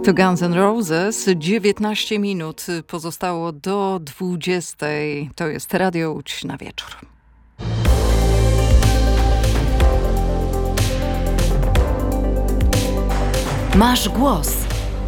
To Guns N' Roses, 19 minut pozostało do 20. To jest Radio Łódź na wieczór. Masz głos.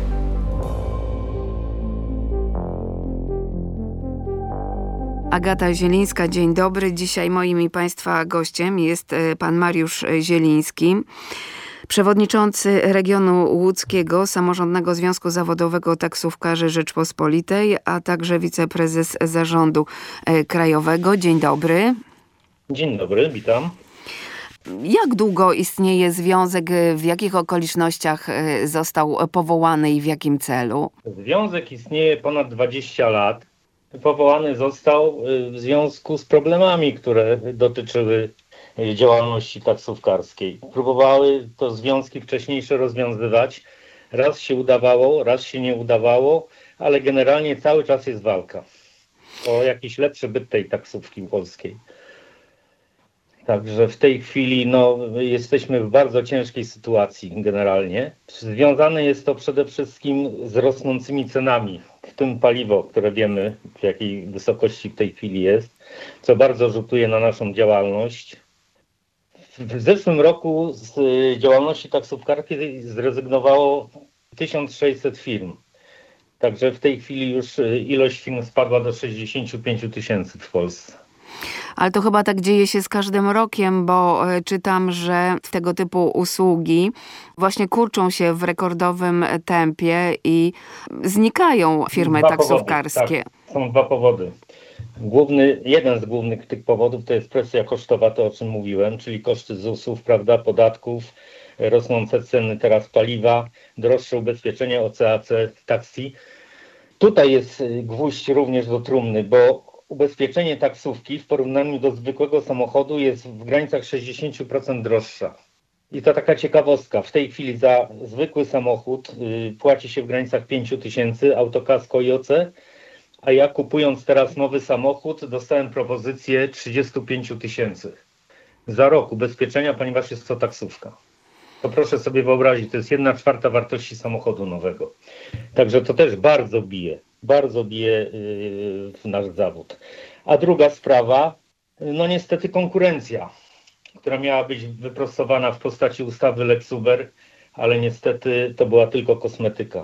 Agata Zielińska, dzień dobry. Dzisiaj moim i Państwa gościem jest pan Mariusz Zieliński, przewodniczący regionu łódzkiego Samorządnego Związku Zawodowego Taksówkarzy Rzeczpospolitej, a także wiceprezes zarządu krajowego. Dzień dobry. Dzień dobry, witam. Jak długo istnieje związek, w jakich okolicznościach został powołany i w jakim celu? Związek istnieje ponad 20 lat. Powołany został w związku z problemami, które dotyczyły działalności taksówkarskiej. Próbowały to związki wcześniejsze rozwiązywać. Raz się udawało, raz się nie udawało, ale generalnie cały czas jest walka o jakiś lepszy byt tej taksówki polskiej. Także w tej chwili jesteśmy w bardzo ciężkiej sytuacji generalnie. Związane jest to przede wszystkim z rosnącymi cenami, w tym paliwo, które wiemy w jakiej wysokości w tej chwili jest, co bardzo rzutuje na naszą działalność. W zeszłym roku z działalności taksówkarskiej zrezygnowało 1600 firm. Także w tej chwili już ilość firm spadła do 65 000 w Polsce. Ale to chyba tak dzieje się z każdym rokiem, bo czytam, że tego typu usługi właśnie kurczą się w rekordowym tempie i znikają firmy taksówkarskie. Tak, są dwa powody. Jeden z głównych tych powodów to jest presja kosztowa, to o czym mówiłem, czyli koszty ZUS-ów, prawda, podatków, rosnące ceny teraz paliwa, droższe ubezpieczenie OCAC taksi. Tutaj jest gwóźdź również do trumny, bo ubezpieczenie taksówki w porównaniu do zwykłego samochodu jest w granicach 60% droższa. I to taka ciekawostka. W tej chwili za zwykły samochód płaci się w granicach 5 000, autokasko i OC, a ja kupując teraz nowy samochód dostałem propozycję 35 000 za rok ubezpieczenia, ponieważ jest to taksówka. To proszę sobie wyobrazić, to jest 1/4 wartości samochodu nowego. Także to też bardzo bije w nasz zawód. A druga sprawa, niestety konkurencja, która miała być wyprostowana w postaci ustawy Lex Uber, ale niestety to była tylko kosmetyka.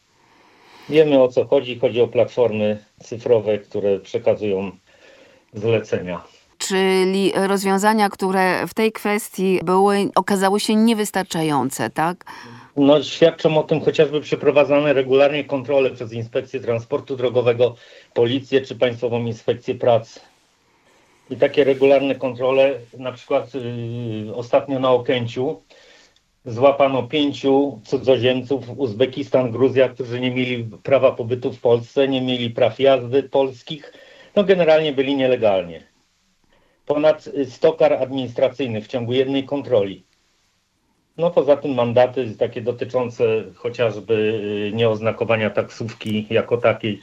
Wiemy, o co chodzi. Chodzi o platformy cyfrowe, które przekazują zlecenia. Czyli rozwiązania, które w tej kwestii były, okazały się niewystarczające, tak? Świadczą o tym chociażby przeprowadzane regularnie kontrole przez Inspekcję Transportu Drogowego, Policję czy Państwową Inspekcję Pracy. I takie regularne kontrole, na przykład ostatnio na Okęciu złapano 5 cudzoziemców, Uzbekistan, Gruzja, którzy nie mieli prawa pobytu w Polsce, nie mieli praw jazdy polskich, generalnie byli nielegalnie. Ponad 100 kar administracyjnych w ciągu jednej kontroli. Poza tym mandaty takie dotyczące chociażby nieoznakowania taksówki jako takiej.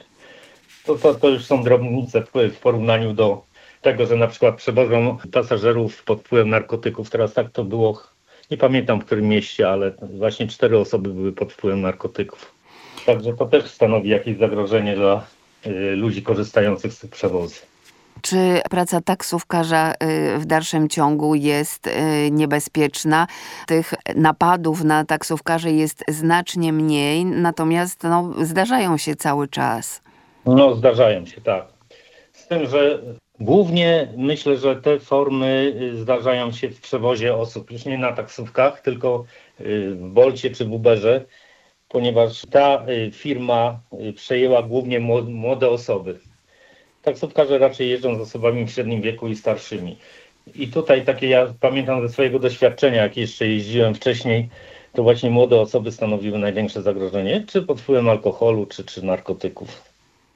To już są drobnice w porównaniu do tego, że na przykład przewożą pasażerów pod wpływem narkotyków. Teraz tak to było, nie pamiętam w którym mieście, ale właśnie 4 osoby były pod wpływem narkotyków. Także to też stanowi jakieś zagrożenie dla ludzi korzystających z tych przewozów. Czy praca taksówkarza w dalszym ciągu jest niebezpieczna? Tych napadów na taksówkarzy jest znacznie mniej, natomiast zdarzają się cały czas. Zdarzają się, tak. Z tym, że głównie myślę, że te formy zdarzają się w przewozie osób, już nie na taksówkach, tylko w Bolcie czy w Uberze, ponieważ ta firma przejęła głównie młode osoby. Taksówkarze raczej jeżdżą z osobami w średnim wieku i starszymi. I tutaj ja pamiętam ze swojego doświadczenia, jak jeszcze jeździłem wcześniej, to właśnie młode osoby stanowiły największe zagrożenie, czy pod wpływem alkoholu, czy narkotyków.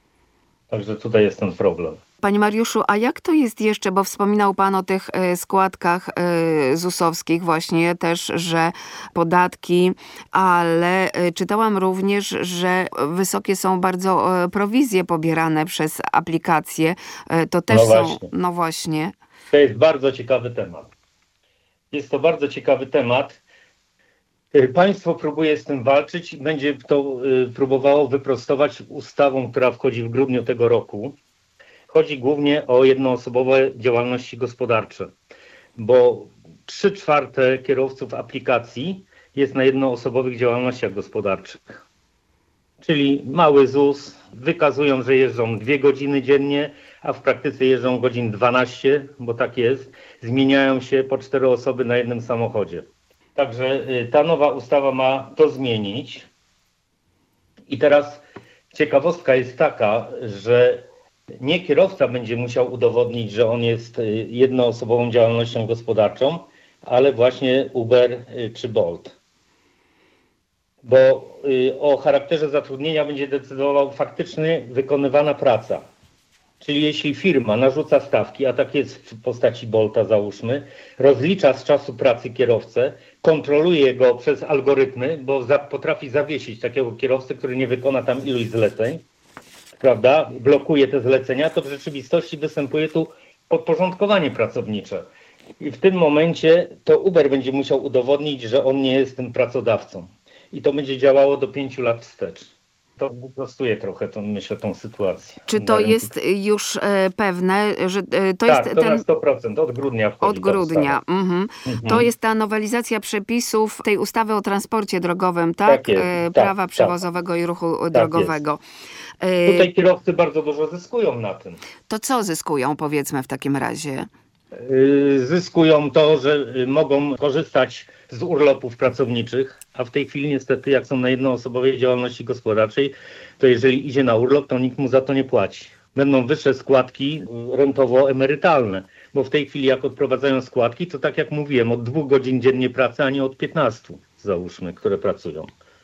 Także tutaj jest ten problem. Panie Mariuszu, a jak to jest jeszcze, bo wspominał Pan o tych składkach ZUS-owskich właśnie też, że podatki, ale czytałam również, że wysokie są bardzo prowizje pobierane przez aplikacje. To też No właśnie. To jest bardzo ciekawy temat. Jest to bardzo ciekawy temat. Państwo próbuje z tym walczyć i będzie to próbowało wyprostować ustawą, która wchodzi w grudniu tego roku. Chodzi głównie o jednoosobowe działalności gospodarcze, bo 3/4 kierowców aplikacji jest na jednoosobowych działalnościach gospodarczych. Czyli mały ZUS, wykazują, że jeżdżą 2 godziny dziennie, a w praktyce jeżdżą godzin 12, bo tak jest. Zmieniają się po 4 osoby na jednym samochodzie. Także ta nowa ustawa ma to zmienić. I teraz ciekawostka jest taka, że nie kierowca będzie musiał udowodnić, że on jest jednoosobową działalnością gospodarczą, ale właśnie Uber czy Bolt. Bo o charakterze zatrudnienia będzie decydował faktycznie wykonywana praca. Czyli jeśli firma narzuca stawki, a tak jest w postaci Bolta załóżmy, rozlicza z czasu pracy kierowcę, kontroluje go przez algorytmy, bo potrafi zawiesić takiego kierowcę, który nie wykona tam iluś zleceń, prawda, blokuje te zlecenia, to w rzeczywistości występuje tu podporządkowanie pracownicze. I w tym momencie to Uber będzie musiał udowodnić, że on nie jest tym pracodawcą. I to będzie działało do 5 lat wstecz. To wyprostuje trochę, myślę, tą sytuację. Czy to jest już pewne, że to tak, jest to ten... na 100%, od grudnia wchodzi. Od grudnia. To jest ta nowelizacja przepisów tej ustawy o transporcie drogowym, tak? Tak jest, Prawa tak, przewozowego i ruchu drogowego. Tutaj kierowcy bardzo dużo zyskują na tym. To co zyskują, powiedzmy w takim razie? Zyskują to, że mogą korzystać z urlopów pracowniczych, a w tej chwili niestety jak są na jednoosobowej działalności gospodarczej, to jeżeli idzie na urlop, to nikt mu za to nie płaci. Będą wyższe składki rentowo-emerytalne, bo w tej chwili jak odprowadzają składki, to tak jak mówiłem, od 2 godzin dziennie pracy, a nie od 15, załóżmy, które pracują.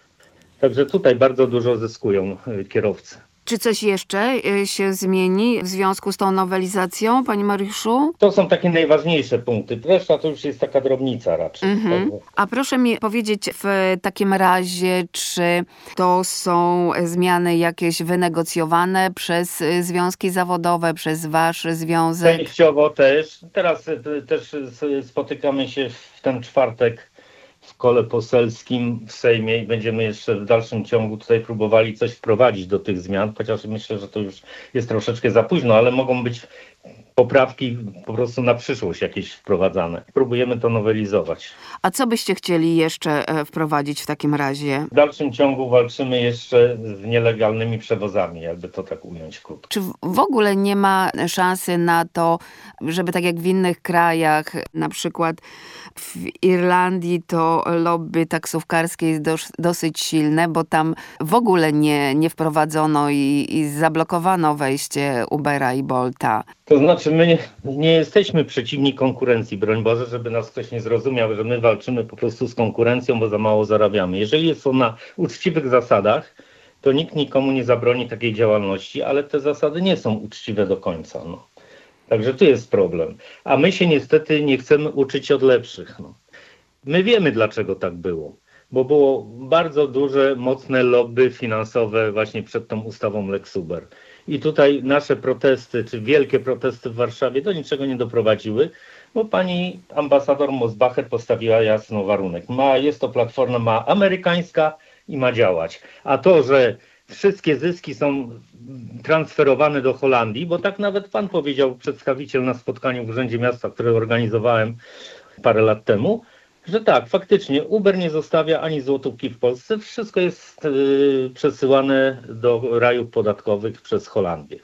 Także tutaj bardzo dużo zyskują kierowcy. Czy coś jeszcze się zmieni w związku z tą nowelizacją, panie Mariuszu? To są takie najważniejsze punkty. Reszta to już jest taka drobnica raczej. A proszę mi powiedzieć w takim razie, czy to są zmiany jakieś wynegocjowane przez związki zawodowe, przez wasz związek? Częściowo też. Teraz też spotykamy się w ten czwartek w kole poselskim w Sejmie i będziemy jeszcze w dalszym ciągu tutaj próbowali coś wprowadzić do tych zmian, chociaż myślę, że to już jest troszeczkę za późno, ale mogą być poprawki po prostu na przyszłość jakieś wprowadzane. Próbujemy to nowelizować. A co byście chcieli jeszcze wprowadzić w takim razie? W dalszym ciągu walczymy jeszcze z nielegalnymi przewozami, jakby to tak ująć krótko. Czy w ogóle nie ma szansy na to, żeby tak jak w innych krajach, na przykład w Irlandii to lobby taksówkarskie jest dosyć silne, bo tam w ogóle nie wprowadzono i zablokowano wejście Ubera i Bolta. To znaczy my nie jesteśmy przeciwni konkurencji, broń Boże, żeby nas ktoś nie zrozumiał, że my walczymy po prostu z konkurencją, bo za mało zarabiamy. Jeżeli jest to na uczciwych zasadach, to nikt nikomu nie zabroni takiej działalności, ale te zasady nie są uczciwe do końca. No. Także tu jest problem. A my się niestety nie chcemy uczyć od lepszych. No. My wiemy, dlaczego tak było. Bo było bardzo duże, mocne lobby finansowe właśnie przed tą ustawą Lex Uber. I tutaj nasze protesty, czy wielkie protesty w Warszawie do niczego nie doprowadziły, bo pani ambasador Mosbacher postawiła jasno warunek. Jest to platforma amerykańska i ma działać. A to, że wszystkie zyski są transferowane do Holandii, bo tak nawet pan powiedział, przedstawiciel na spotkaniu w Urzędzie Miasta, które organizowałem parę lat temu, że tak, faktycznie Uber nie zostawia ani złotówki w Polsce, wszystko jest przesyłane do rajów podatkowych przez Holandię.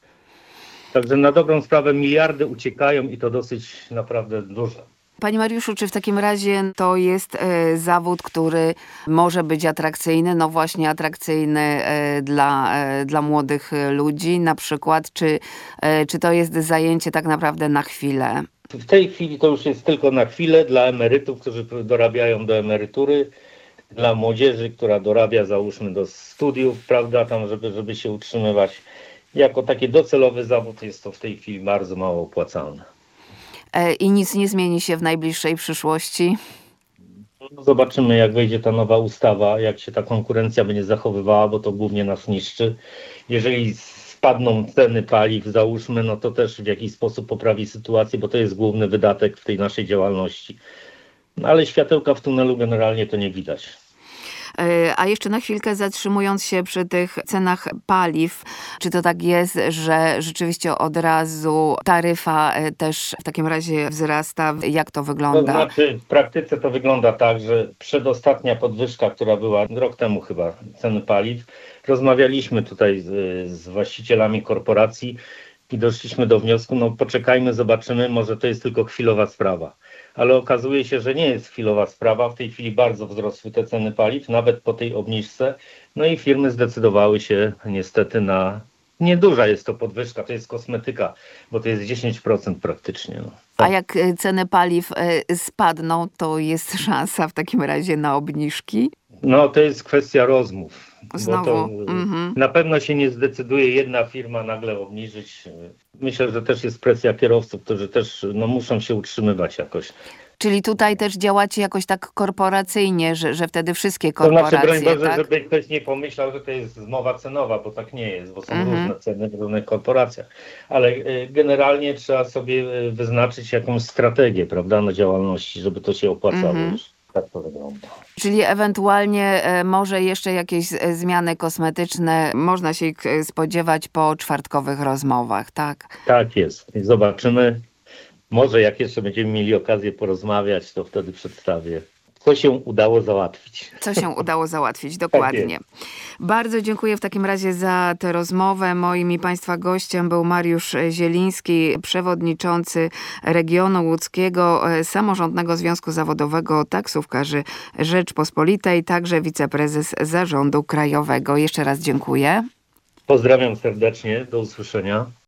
Także na dobrą sprawę miliardy uciekają i to dosyć naprawdę dużo. Panie Mariuszu, czy w takim razie to jest zawód, który może być atrakcyjny, no właśnie atrakcyjny dla młodych ludzi na przykład, czy to jest zajęcie tak naprawdę na chwilę? W tej chwili to już jest tylko na chwilę dla emerytów, którzy dorabiają do emerytury, dla młodzieży, która dorabia załóżmy do studiów, prawda, tam żeby się utrzymywać. Jako taki docelowy zawód jest to w tej chwili bardzo mało opłacalne. I nic nie zmieni się w najbliższej przyszłości? Zobaczymy, jak wejdzie ta nowa ustawa, jak się ta konkurencja będzie zachowywała, bo to głównie nas niszczy. Jeżeli spadną ceny paliw, załóżmy, no to też w jakiś sposób poprawi sytuację, bo to jest główny wydatek w tej naszej działalności. ale światełka w tunelu generalnie to nie widać. A jeszcze na chwilkę zatrzymując się przy tych cenach paliw, czy to tak jest, że rzeczywiście od razu taryfa też w takim razie wzrasta? Jak to To wygląda? znaczy w praktyce to wygląda tak, że przedostatnia podwyżka, która była rok temu chyba, ceny paliw, rozmawialiśmy tutaj z właścicielami korporacji i doszliśmy do wniosku, no poczekajmy, zobaczymy, może to jest tylko chwilowa sprawa. Ale okazuje się, że nie jest chwilowa sprawa. W tej chwili bardzo wzrosły te ceny paliw, nawet po tej obniżce. No i firmy zdecydowały się niestety na... Nieduża jest to podwyżka, to jest kosmetyka, bo to jest 10% praktycznie. No. A jak ceny paliw spadną, to jest szansa w takim razie na obniżki? No to jest kwestia rozmów. Znowu. Bo to na pewno się nie zdecyduje jedna firma nagle obniżyć. Myślę, że też jest presja kierowców, którzy też muszą się utrzymywać jakoś. Czyli tutaj też działacie jakoś tak korporacyjnie, że wtedy wszystkie To znaczy, korporacje, broń Boże, tak? żeby ktoś nie pomyślał, że to jest zmowa cenowa, bo tak nie jest, bo są różne ceny w różnych korporacjach. Ale generalnie trzeba sobie wyznaczyć jakąś strategię, prawda, na działalności, żeby to się opłacało. Tak to wygląda. Czyli ewentualnie może jeszcze jakieś zmiany kosmetyczne można się ich spodziewać po czwartkowych rozmowach, tak? Tak jest. I zobaczymy. Może jak jeszcze będziemy mieli okazję porozmawiać, to wtedy przedstawię, co się udało załatwić. Co się udało załatwić, dokładnie. Bardzo dziękuję w takim razie za tę rozmowę. Moim i Państwa gościem był Mariusz Zieliński, przewodniczący regionu łódzkiego Samorządnego Związku Zawodowego Taksówkarzy Rzeczpospolitej, także wiceprezes Zarządu Krajowego. Jeszcze raz dziękuję. Pozdrawiam serdecznie, do usłyszenia.